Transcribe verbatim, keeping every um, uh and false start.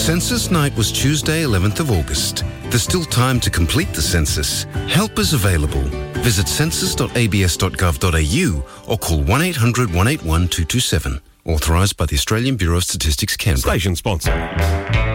Census night was Tuesday, eleventh of August. There's still time to complete the census. Help is available. Visit census dot a b s dot gov dot a u or call one eight hundred one eight one two two seven. Authorised by the Australian Bureau of Statistics, Canberra. Station sponsor.